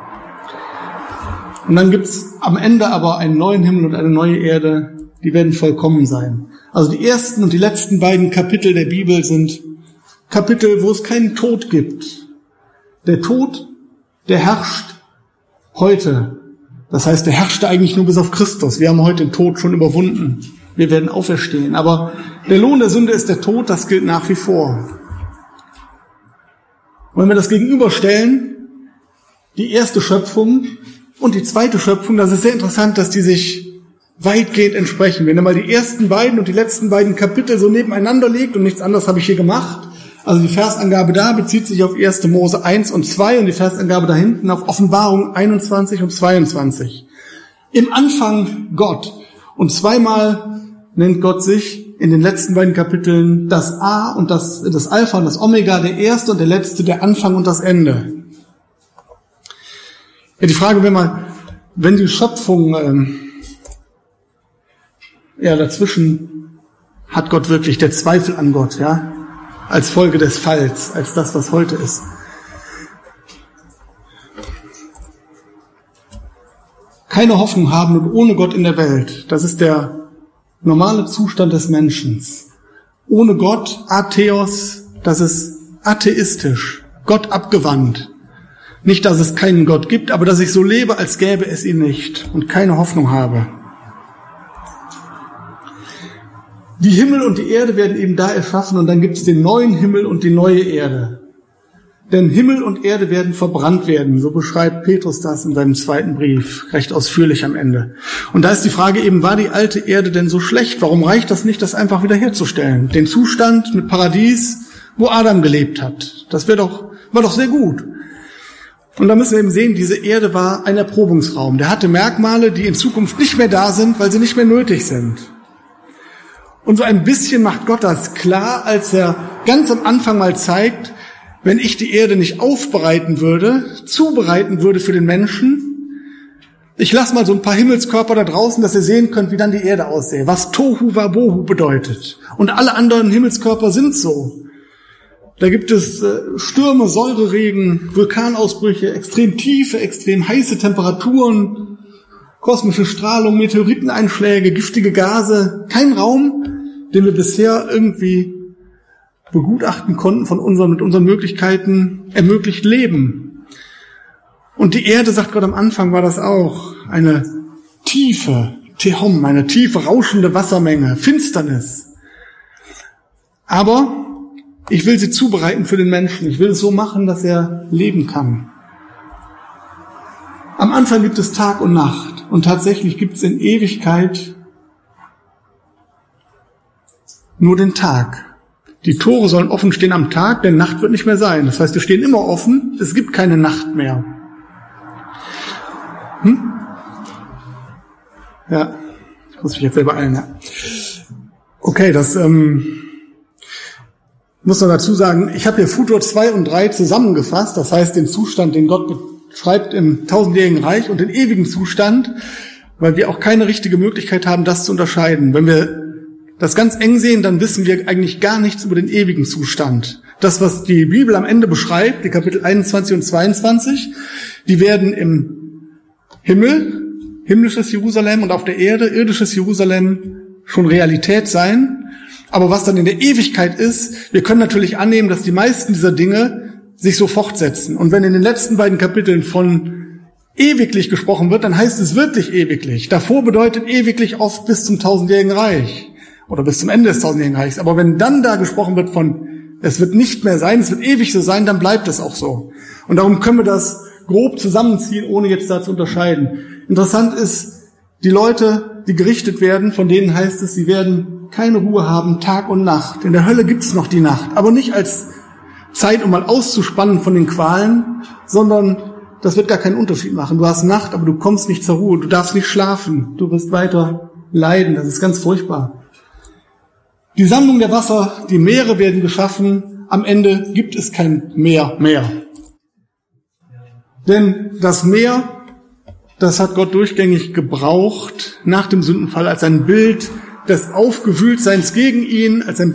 Und dann gibt's am Ende aber einen neuen Himmel und eine neue Erde, die werden vollkommen sein. Also die ersten und die letzten beiden Kapitel der Bibel sind Kapitel, wo es keinen Tod gibt. Der Tod, der herrscht heute. Das heißt, der herrschte eigentlich nur bis auf Christus. Wir haben heute den Tod schon überwunden. Wir werden auferstehen. Aber der Lohn der Sünde ist der Tod, das gilt nach wie vor. Und wenn wir das gegenüberstellen, die erste Schöpfung und die zweite Schöpfung, das ist sehr interessant, dass die sich weitgehend entsprechen. Wenn ihr mal die ersten beiden und die letzten beiden Kapitel so nebeneinander legt, und nichts anderes habe ich hier gemacht, also die Versangabe da bezieht sich auf erste Mose eins und zwei und die Versangabe da hinten auf Offenbarung einundzwanzig und zweiundzwanzig. Im Anfang Gott. Und zweimal nennt Gott sich in den letzten beiden Kapiteln das A und das, das Alpha und das Omega, der erste und der letzte, der Anfang und das Ende. Ja, die Frage wäre mal, wenn die Schöpfung, ähm, ja, dazwischen hat Gott wirklich der Zweifel an Gott, ja, als Folge des Falls, als das, was heute ist. Keine Hoffnung haben und ohne Gott in der Welt, das ist der normale Zustand des Menschen. Ohne Gott, Atheos, das ist atheistisch, Gott abgewandt. Nicht, dass es keinen Gott gibt, aber dass ich so lebe, als gäbe es ihn nicht und keine Hoffnung habe. Die Himmel und die Erde werden eben da erschaffen und dann gibt es den neuen Himmel und die neue Erde. Denn Himmel und Erde werden verbrannt werden, so beschreibt Petrus das in seinem zweiten Brief, recht ausführlich am Ende. Und da ist die Frage eben, war die alte Erde denn so schlecht? Warum reicht das nicht, das einfach wiederherzustellen? Den Zustand mit Paradies, wo Adam gelebt hat. Das wäre doch, war doch sehr gut. Und da müssen wir eben sehen, diese Erde war ein Erprobungsraum. Der hatte Merkmale, die in Zukunft nicht mehr da sind, weil sie nicht mehr nötig sind. Und so ein bisschen macht Gott das klar, als er ganz am Anfang mal zeigt, wenn ich die Erde nicht aufbereiten würde, zubereiten würde für den Menschen, ich lasse mal so ein paar Himmelskörper da draußen, dass ihr sehen könnt, wie dann die Erde aussähe, was Tohu Wabohu bedeutet. Und alle anderen Himmelskörper sind so. Da gibt es äh, Stürme, Säureregen, Vulkanausbrüche, extrem tiefe, extrem heiße Temperaturen, kosmische Strahlung, Meteoriteneinschläge, giftige Gase. Kein Raum, den wir bisher irgendwie begutachten konnten von unseren, mit unseren Möglichkeiten ermöglicht Leben. Und die Erde, sagt Gott am Anfang, war das auch. Eine tiefe, Tehom, eine tiefe, rauschende Wassermenge, Finsternis. Aber ich will sie zubereiten für den Menschen. Ich will es so machen, dass er leben kann. Am Anfang gibt es Tag und Nacht. Und tatsächlich gibt es in Ewigkeit nur den Tag. Die Tore sollen offen stehen am Tag, denn Nacht wird nicht mehr sein. Das heißt, wir stehen immer offen. Es gibt keine Nacht mehr. Hm? Ja, ich muss mich jetzt selber eilen. Ja. Okay, das ähm, muss man dazu sagen. Ich habe hier Futur zwei und drei zusammengefasst. Das heißt, den Zustand, den Gott beschreibt im tausendjährigen Reich und den ewigen Zustand, weil wir auch keine richtige Möglichkeit haben, das zu unterscheiden. Wenn wir das ganz eng sehen, dann wissen wir eigentlich gar nichts über den ewigen Zustand. Das, was die Bibel am Ende beschreibt, die Kapitel einundzwanzig und zweiundzwanzig, die werden im Himmel, himmlisches Jerusalem, und auf der Erde, irdisches Jerusalem, schon Realität sein. Aber was dann in der Ewigkeit ist, wir können natürlich annehmen, dass die meisten dieser Dinge sich so fortsetzen. Und wenn in den letzten beiden Kapiteln von ewiglich gesprochen wird, dann heißt es wirklich ewiglich. Davor bedeutet ewiglich oft bis zum tausendjährigen Reich oder bis zum Ende des tausendjährigen Reichs. Aber wenn dann da gesprochen wird von, es wird nicht mehr sein, es wird ewig so sein, dann bleibt es auch so. Und darum können wir das grob zusammenziehen, ohne jetzt da zu unterscheiden. Interessant ist, die Leute, die gerichtet werden, von denen heißt es, sie werden keine Ruhe haben, Tag und Nacht. In der Hölle gibt's noch die Nacht, aber nicht als Zeit, um mal auszuspannen von den Qualen, sondern das wird gar keinen Unterschied machen. Du hast Nacht, aber du kommst nicht zur Ruhe, du darfst nicht schlafen, du wirst weiter leiden, das ist ganz furchtbar. Die Sammlung der Wasser, die Meere werden geschaffen, am Ende gibt es kein Meer mehr. Denn das Meer, das hat Gott durchgängig gebraucht nach dem Sündenfall als ein Bild des Aufgewühltseins gegen ihn, als ein